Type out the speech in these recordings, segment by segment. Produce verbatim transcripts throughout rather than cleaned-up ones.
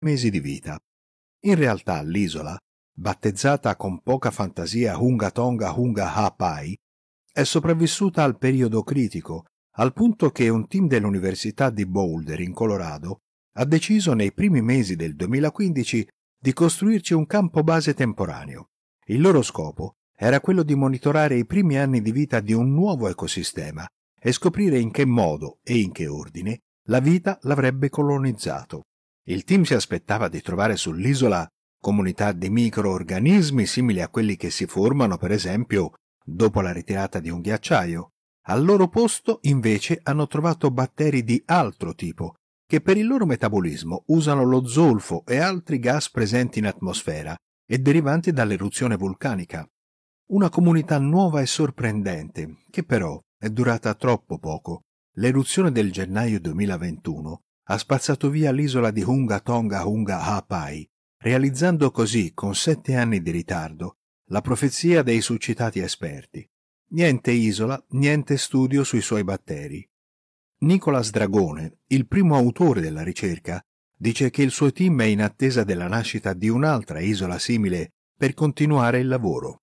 mesi di vita. In realtà l'isola, battezzata con poca fantasia Hunga Tonga Hunga Ha'apai, è sopravvissuta al periodo critico, al punto che un team dell'Università di Boulder in Colorado ha deciso nei primi mesi del duemilaquindici di costruirci un campo base temporaneo. Il loro scopo era quello di monitorare i primi anni di vita di un nuovo ecosistema e scoprire in che modo e in che ordine la vita l'avrebbe colonizzato. Il team si aspettava di trovare sull'isola comunità di microorganismi simili a quelli che si formano, per esempio, dopo la ritirata di un ghiacciaio. Al loro posto, invece, hanno trovato batteri di altro tipo, che per il loro metabolismo usano lo zolfo e altri gas presenti in atmosfera e derivanti dall'eruzione vulcanica. Una comunità nuova e sorprendente, che però è durata troppo poco. L'eruzione del gennaio duemilaventuno ha spazzato via l'isola di Hunga Tonga Hunga Ha'apai, realizzando così, con sette anni di ritardo, la profezia dei succitati esperti. Niente isola, niente studio sui suoi batteri. Nicolas Dragone, il primo autore della ricerca, dice che il suo team è in attesa della nascita di un'altra isola simile per continuare il lavoro.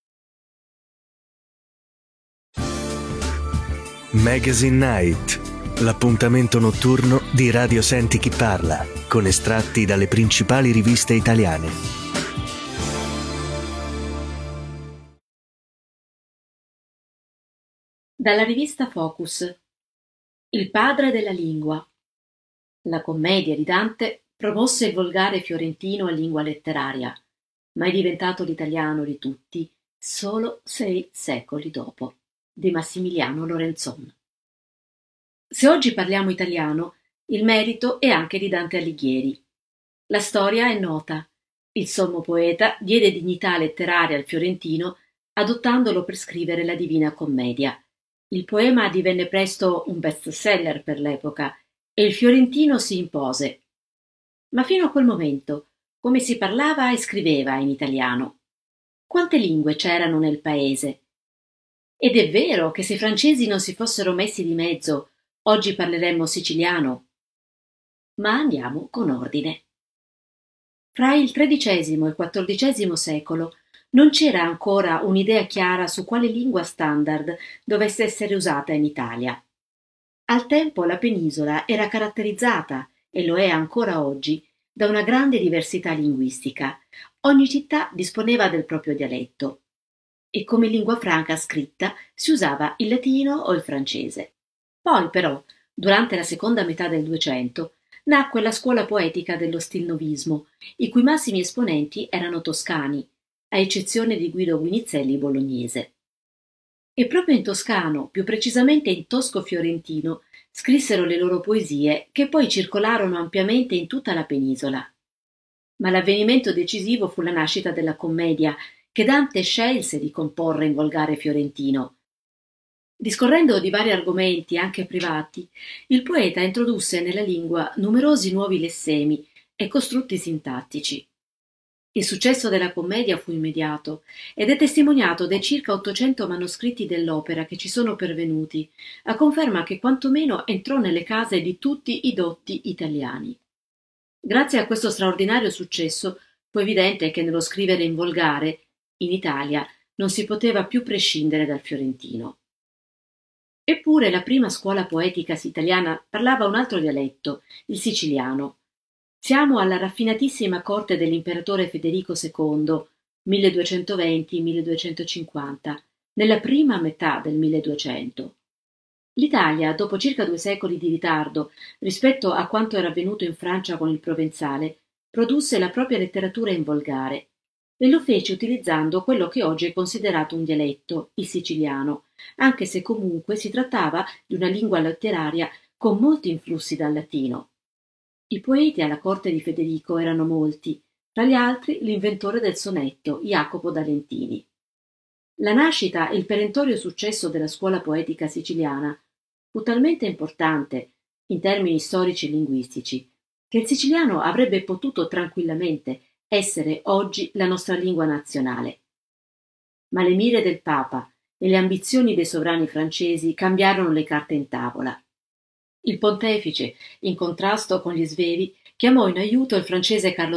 Magazine Night, l'appuntamento notturno di Radio Senti Chi Parla, con estratti dalle principali riviste italiane. Dalla rivista Focus. Il padre della lingua. La commedia di Dante promosse il volgare fiorentino a lingua letteraria, ma è diventato l'italiano di tutti solo sei secoli dopo, di Massimiliano Lorenzon. Se oggi parliamo italiano, il merito è anche di Dante Alighieri. La storia è nota. Il sommo poeta diede dignità letteraria al fiorentino adottandolo per scrivere la Divina Commedia. Il poema divenne presto un bestseller per l'epoca e il fiorentino si impose. Ma fino a quel momento, come si parlava e scriveva in italiano? Quante lingue c'erano nel paese? Ed è vero che se i francesi non si fossero messi di mezzo, oggi parleremmo siciliano. Ma andiamo con ordine. Fra il tredicesimo e il quattordicesimo secolo non c'era ancora un'idea chiara su quale lingua standard dovesse essere usata in Italia. Al tempo la penisola era caratterizzata, e lo è ancora oggi, da una grande diversità linguistica. Ogni città disponeva del proprio dialetto e come lingua franca scritta si usava il latino o il francese. Poi però, durante la seconda metà del Duecento, nacque la scuola poetica dello stilnovismo, i cui massimi esponenti erano toscani, a eccezione di Guido Guinizelli bolognese. E proprio in toscano, più precisamente in tosco-fiorentino, scrissero le loro poesie che poi circolarono ampiamente in tutta la penisola. Ma l'avvenimento decisivo fu la nascita della commedia, che Dante scelse di comporre in volgare fiorentino. Discorrendo di vari argomenti, anche privati, il poeta introdusse nella lingua numerosi nuovi lessemi e costrutti sintattici. Il successo della commedia fu immediato ed è testimoniato dai circa ottocento manoscritti dell'opera che ci sono pervenuti, a conferma che quantomeno entrò nelle case di tutti i dotti italiani. Grazie a questo straordinario successo fu evidente che nello scrivere in volgare, in Italia, non si poteva più prescindere dal fiorentino. Eppure la prima scuola poetica italiana parlava un altro dialetto, il siciliano. Siamo alla raffinatissima corte dell'imperatore Federico secondo, milleduecentoventi milleduecentocinquanta, nella prima metà del milleduecento. L'Italia, dopo circa due secoli di ritardo rispetto a quanto era avvenuto in Francia con il provenzale, produsse la propria letteratura in volgare e lo fece utilizzando quello che oggi è considerato un dialetto, il siciliano, anche se comunque si trattava di una lingua letteraria con molti influssi dal latino. I poeti alla corte di Federico erano molti, tra gli altri l'inventore del sonetto, Jacopo da Lentini. La nascita e il perentorio successo della scuola poetica siciliana fu talmente importante, in termini storici e linguistici, che il siciliano avrebbe potuto tranquillamente essere oggi la nostra lingua nazionale. Ma le mire del Papa e le ambizioni dei sovrani francesi cambiarono le carte in tavola. Il pontefice, in contrasto con gli svevi, chiamò in aiuto il francese Carlo